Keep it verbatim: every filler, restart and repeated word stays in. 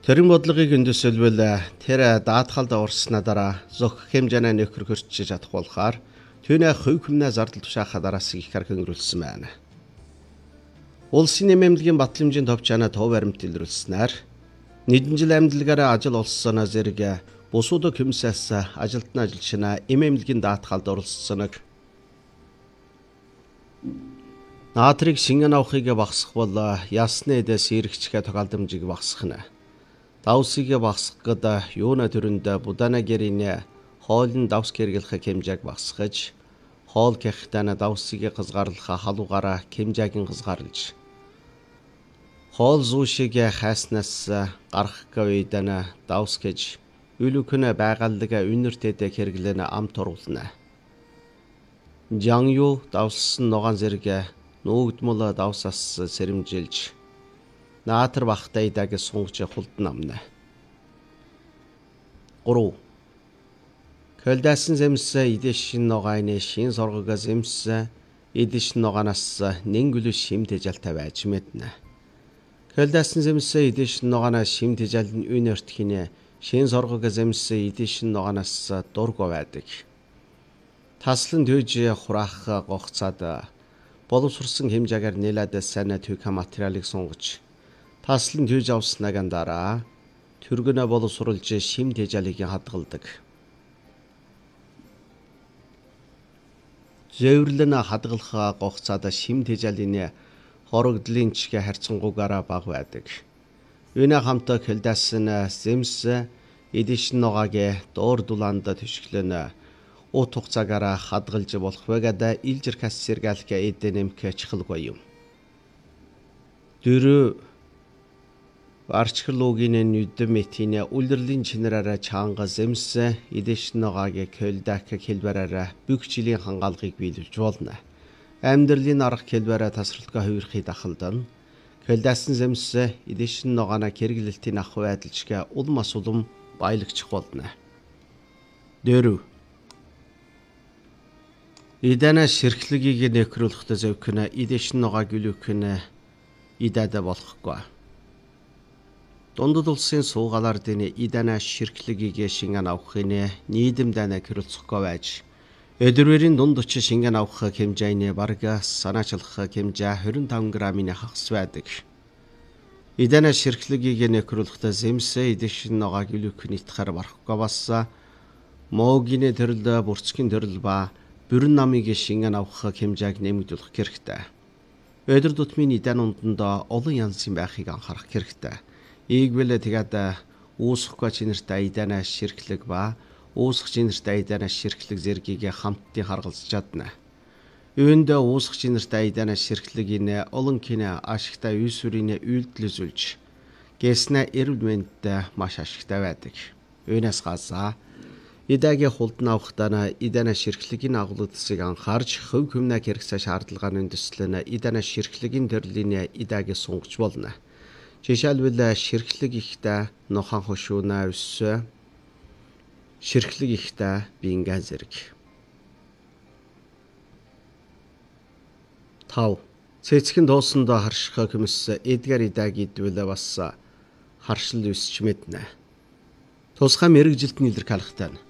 Тэрэн бодлогыг өндөсөлбөл тэр даатгалд орсноо дараа зөх хэмжээний нөхөр хөрчиж чадах болохоор түүний хувь хүмнээ зардал тушаахад араас их хархан өрүүлсэн байна. Улсын нэмэмлэгийн батламжийн товчаана тов баримт илрүүлснээр нэгэн жил амьдлаагаараа ажил олсоно зэрэг бусууд хүмсээс ажилтны ажилчнаа эмэмлэгийн даатгалд оролцсон. Наатрыг шингэн авахыг багасгах бол ясны эдээс эргэчгээ тогалдамжийг багасгах нь. Давсыг багасгах гэд юуна төрөнд будана гэрийн хоолн давс хэрэглэх хэмжээг багасгаж, хоол гэхтээ давсыг хязгаарлах халуугаараа хэмжээг хязгаарлаж, хоол зүүшиг хайснаас гарах үед давс гэж үлүкнэ байгаллаг үнэртэд хэрэглэн амт оруулна. Жангю давсан ногоон зэрэг нүүдмөл давсаас сэрэмжилж наатар бахтай даг сунгаж хулдан амна. гурав. Көлдөөсөн зэмс идэшин ногоойны шин соргог зэмс идэшин ногоонаас нэнгүл шимтэжэлтэй байж мэднэ. Көлдөөсөн зэмс идэшин ногооноо шимтэжэл нь үнэрт хийнэ шин соргог зэмс идэшин ногоонаас дург байдаг. Таслан төж хураах гогцоод боловсрсон хэмжээгээр нэлээд сайн түүх материалыг сунгаж таслан төж авснаг дараа түргэнэ боловсруулж шим тэжээлийг хадгалдаг. Зэвэрлэн хадгалах гогцоод шим тэжээлийн хорогдлын чигэ харьцангуйгаараа бага байдаг. Үүнээ хамт көлдөөсөн зэмс эдишин ногоогийн дуур дулаанд төшөглөн ут хугацаагаараа хадгалж болох байгаад илжирхас сэргэлэх эдэн нэмэх чихэлгүй юм. дөрөв. Арчхлуугийн нүдэм мэтийн үлрэлийн чинараараа чанга зэмс эдишин ногоогийн көлдөөк хэлбэрээр бүх жилийн хангаалгыг биелүүлж болно. Амьдралын арга хэлбэрээр тасралтгүй хувирахыг дахалдан көлдөөсөн зэмс эдишин ногооноо хэрэглэлтийн ах байдалчгаа улам ас улам баялагчих болно. дөрөв. Идана ширхлэгийг нэхрүүлэхдээ зөвхөн эдишин ногоог үлээх идада болохгүй. Дундад улсын суугалаар дэне идана ширхлэгийг шингэн авахын нийдэмдэнэ хэрэгцэхгүй байж өдөрвөрийн дунд очиж шингэн авах хэмжээний бараг санаачлах хэмжээ двадцать пять граммын хагас байдаг. Идана ширхлэгийг нэхрүүлэхдээ зэмс эдишин ногоог үлээх нийтхэр барахгүй бас моогийн төрөл бүрцгийн төрөл ба бүрэн намыг шингэн авах хэмжээг нэмэгдүүлэх хэрэгтэй. Өдөр тутмын идан унтанд олон янзын байхыг анхаарах хэрэгтэй. Ийгвэл тэгээд үүсэхгүй чинэртэй идана ширхлэг ба үүсэх чинэртэй идана ширхлэг зэргийг хамтдын харгалзаж чадна. Үүнд үүсэх чинэртэй идана ширхлэгийн олон кино ашигтай үйсвэрийн үйлдэлүүлж гэснэ эрүүл мэндэд маш ашигтай байдаг. Үүнээс гадна идагийн хулдан авахдаа идана ширхлэгийн агуулгыг анхаарч хөв хүмнээ хэрэгсэ шаардлагын үндэслэн идана ширхлэгийн төрлийн идагийг сунгаж болно. Жишээлбэл ширхлэг ихтэй нохон хошууна ус ширхлэг ихтэй биенгэн зэрэг. тав. Цэцгэн доосонд харших хүмс эдгээр идаг идвэл бас харшил үсч мэднэ. Тусгай мэрэгжилтний илэрхийлэлтэй.